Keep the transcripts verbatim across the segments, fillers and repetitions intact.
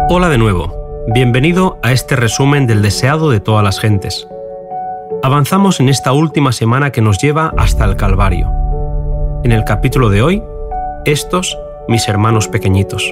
Hola de nuevo, bienvenido a este resumen del deseado de todas las gentes. Avanzamos en esta última semana que nos lleva hasta el Calvario. En el capítulo de hoy, estos mis hermanos pequeñitos.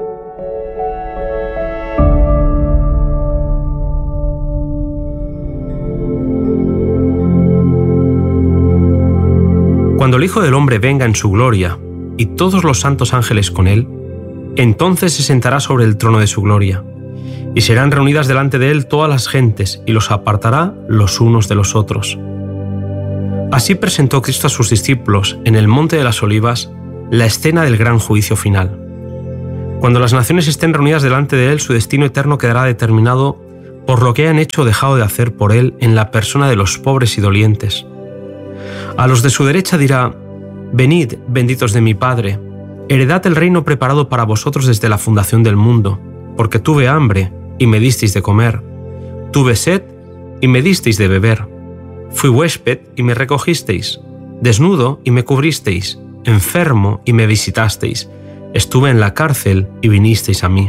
Cuando el Hijo del Hombre venga en su gloria, y todos los santos ángeles con él, entonces se sentará sobre el trono de su gloria, y serán reunidas delante de él todas las gentes, y los apartará los unos de los otros. Así presentó Cristo a sus discípulos en el Monte de las Olivas la escena del gran juicio final. Cuando las naciones estén reunidas delante de él, su destino eterno quedará determinado por lo que hayan hecho o dejado de hacer por él en la persona de los pobres y dolientes. A los de su derecha dirá: «Venid, benditos de mi Padre, heredad el reino preparado para vosotros desde la fundación del mundo, porque tuve hambre y me disteis de comer, tuve sed y me disteis de beber, fui huésped y me recogisteis, desnudo y me cubristeis, enfermo y me visitasteis, estuve en la cárcel y vinisteis a mí».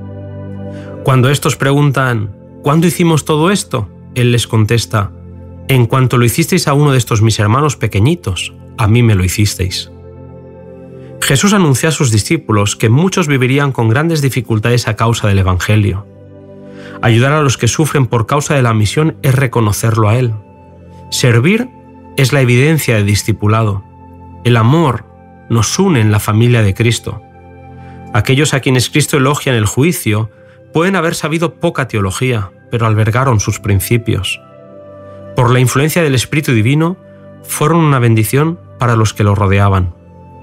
Cuando estos preguntan: «¿Cuándo hicimos todo esto?», él les contesta: «En cuanto lo hicisteis a uno de estos mis hermanos pequeñitos, a mí me lo hicisteis». Jesús anunció a sus discípulos que muchos vivirían con grandes dificultades a causa del Evangelio. Ayudar a los que sufren por causa de la misión es reconocerlo a Él. Servir es la evidencia de discipulado. El amor nos une en la familia de Cristo. Aquellos a quienes Cristo elogia en el juicio pueden haber sabido poca teología, pero albergaron sus principios. Por la influencia del Espíritu Divino, fueron una bendición para los que lo rodeaban.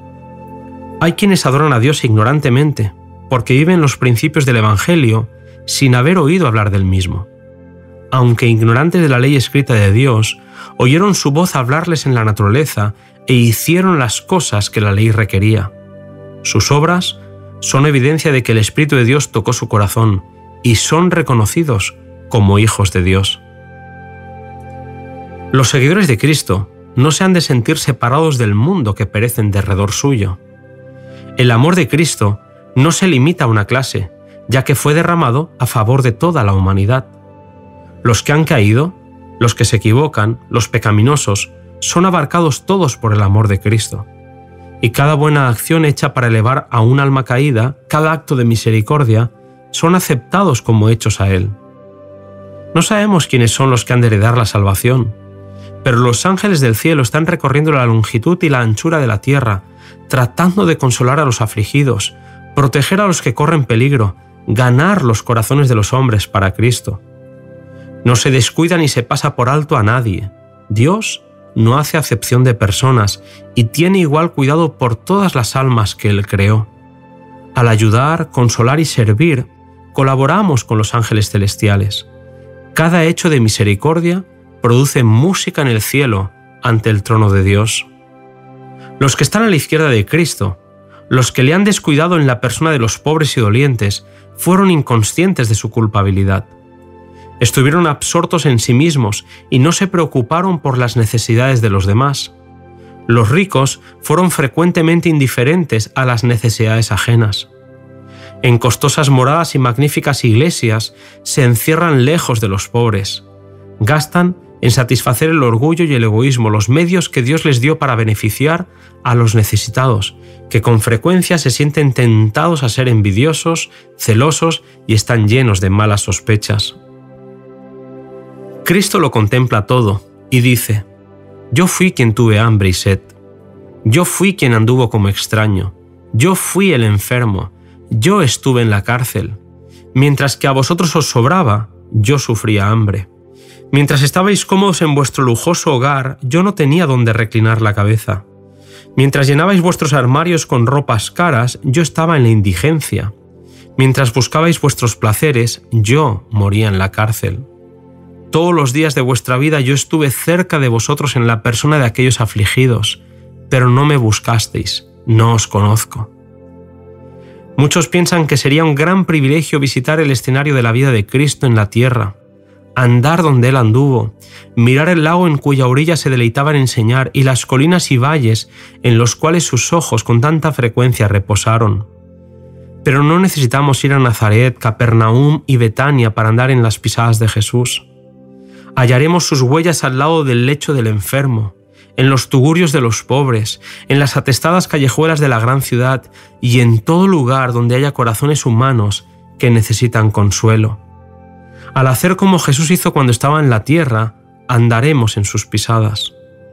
Hay quienes adoran a Dios ignorantemente, porque viven los principios del Evangelio sin haber oído hablar del mismo. Aunque ignorantes de la ley escrita de Dios, oyeron su voz hablarles en la naturaleza e hicieron las cosas que la ley requería. Sus obras son evidencia de que el Espíritu de Dios tocó su corazón y son reconocidos como hijos de Dios. Los seguidores de Cristo no se han de sentir separados del mundo que perece en derredor suyo. El amor de Cristo no se limita a una clase, ya que fue derramado a favor de toda la humanidad. Los que han caído, los que se equivocan, los pecaminosos, son abarcados todos por el amor de Cristo. Y cada buena acción hecha para elevar a un alma caída, cada acto de misericordia, son aceptados como hechos a Él. No sabemos quiénes son los que han de heredar la salvación, pero los ángeles del cielo están recorriendo la longitud y la anchura de la tierra, tratando de consolar a los afligidos, proteger a los que corren peligro, ganar los corazones de los hombres para Cristo. No se descuida ni se pasa por alto a nadie. Dios no hace acepción de personas y tiene igual cuidado por todas las almas que Él creó. Al ayudar, consolar y servir, colaboramos con los ángeles celestiales. Cada hecho de misericordia produce música en el cielo ante el trono de Dios. Los que están a la izquierda de Cristo, los que le han descuidado en la persona de los pobres y dolientes, fueron inconscientes de su culpabilidad. Estuvieron absortos en sí mismos y no se preocuparon por las necesidades de los demás. Los ricos fueron frecuentemente indiferentes a las necesidades ajenas. En costosas moradas y magníficas iglesias se encierran lejos de los pobres. Gastan en satisfacer el orgullo y el egoísmo los medios que Dios les dio para beneficiar a los necesitados, que con frecuencia se sienten tentados a ser envidiosos, celosos y están llenos de malas sospechas. Cristo lo contempla todo y dice: «Yo fui quien tuve hambre y sed. Yo fui quien anduvo como extraño. Yo fui el enfermo. Yo estuve en la cárcel. Mientras que a vosotros os sobraba, yo sufría hambre. Mientras estabais cómodos en vuestro lujoso hogar, yo no tenía donde reclinar la cabeza. Mientras llenabais vuestros armarios con ropas caras, yo estaba en la indigencia. Mientras buscabais vuestros placeres, yo moría en la cárcel. Todos los días de vuestra vida yo estuve cerca de vosotros en la persona de aquellos afligidos, pero no me buscasteis, no os conozco». Muchos piensan que sería un gran privilegio visitar el escenario de la vida de Cristo en la tierra, andar donde Él anduvo, mirar el lago en cuya orilla se deleitaba en enseñar y las colinas y valles en los cuales sus ojos con tanta frecuencia reposaron. Pero no necesitamos ir a Nazaret, Capernaum y Betania para andar en las pisadas de Jesús. Hallaremos sus huellas al lado del lecho del enfermo, en los tugurios de los pobres, en las atestadas callejuelas de la gran ciudad y en todo lugar donde haya corazones humanos que necesitan consuelo. Al hacer como Jesús hizo cuando estaba en la tierra, andaremos en sus pisadas.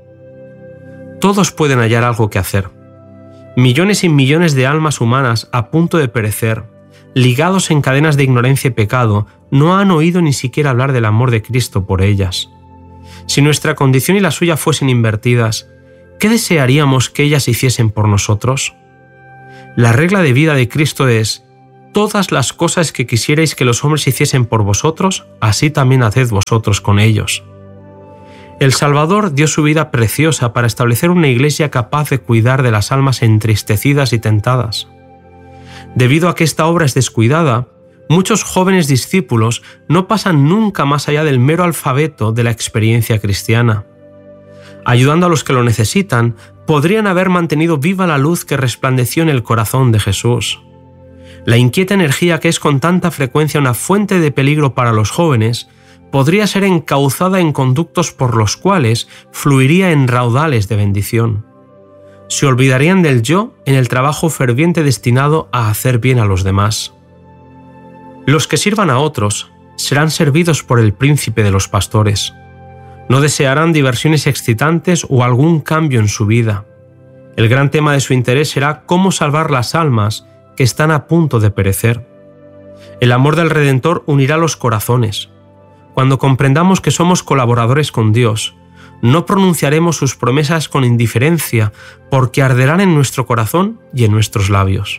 Todos pueden hallar algo que hacer. Millones y millones de almas humanas a punto de perecer, ligados en cadenas de ignorancia y pecado, no han oído ni siquiera hablar del amor de Cristo por ellas. Si nuestra condición y la suya fuesen invertidas, ¿qué desearíamos que ellas hiciesen por nosotros? La regla de vida de Cristo es: todas las cosas que quisierais que los hombres hiciesen por vosotros, así también haced vosotros con ellos. El Salvador dio su vida preciosa para establecer una iglesia capaz de cuidar de las almas entristecidas y tentadas. Debido a que esta obra es descuidada, muchos jóvenes discípulos no pasan nunca más allá del mero alfabeto de la experiencia cristiana. Ayudando a los que lo necesitan, podrían haber mantenido viva la luz que resplandeció en el corazón de Jesús. La inquieta energía que es con tanta frecuencia una fuente de peligro para los jóvenes podría ser encauzada en conductos por los cuales fluiría en raudales de bendición. Se olvidarían del yo en el trabajo ferviente destinado a hacer bien a los demás. Los que sirvan a otros serán servidos por el príncipe de los pastores. No desearán diversiones excitantes o algún cambio en su vida. El gran tema de su interés será cómo salvar las almas que están a punto de perecer. El amor del Redentor unirá los corazones. Cuando comprendamos que somos colaboradores con Dios, no pronunciaremos sus promesas con indiferencia, porque arderán en nuestro corazón y en nuestros labios.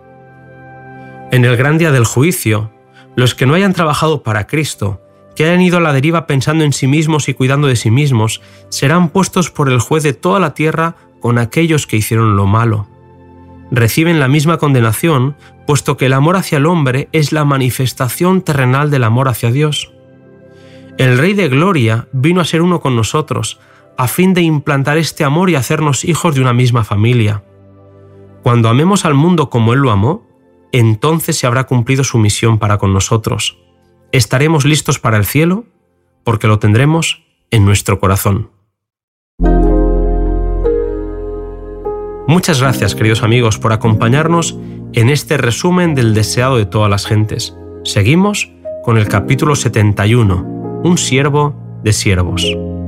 En el gran día del juicio, los que no hayan trabajado para Cristo, que hayan ido a la deriva pensando en sí mismos y cuidando de sí mismos, serán puestos por el juez de toda la tierra con aquellos que hicieron lo malo. Reciben la misma condenación, puesto que el amor hacia el hombre es la manifestación terrenal del amor hacia Dios. El Rey de Gloria vino a ser uno con nosotros, a fin de implantar este amor y hacernos hijos de una misma familia. Cuando amemos al mundo como Él lo amó, entonces se habrá cumplido su misión para con nosotros. Estaremos listos para el cielo, porque lo tendremos en nuestro corazón. Muchas gracias, queridos amigos, por acompañarnos en este resumen del deseado de todas las gentes. Seguimos con el capítulo setenta y uno, un siervo de siervos.